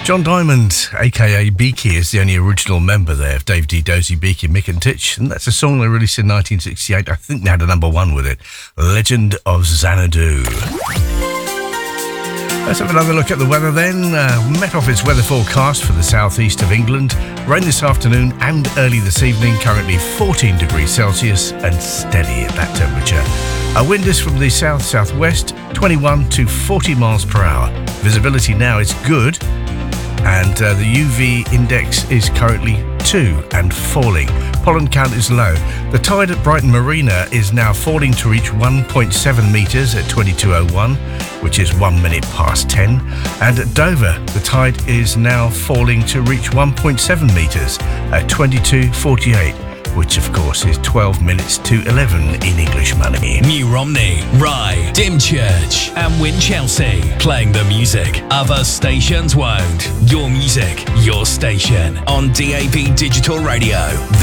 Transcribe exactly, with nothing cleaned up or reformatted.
John Diamond, aka Beaky, is the only original member there of Dave D. Dozy, Beaky, Mick and Titch, and that's a song they released in nineteen sixty-eight. I think they had a number one with it, Legend of Xanadu. Let's have another look at the weather then. Uh, Met Office weather forecast for the southeast of England. Rain this afternoon and early this evening, currently fourteen degrees Celsius and steady at that temperature. A wind is from the south-southwest, twenty-one to forty miles per hour. Visibility now is good, and uh, the U V index is currently two and falling. Pollen count is low. The tide at Brighton Marina is now falling to reach one point seven metres at twenty-two oh one, which is one minute past ten. And at Dover, the tide is now falling to reach one point seven metres at twenty-two forty-eight, which of course is twelve minutes to eleven in English money. New Romney, Rye, Dymchurch and Winchelsea, playing the music other stations won't. Your music, your station, on D A B Digital Radio.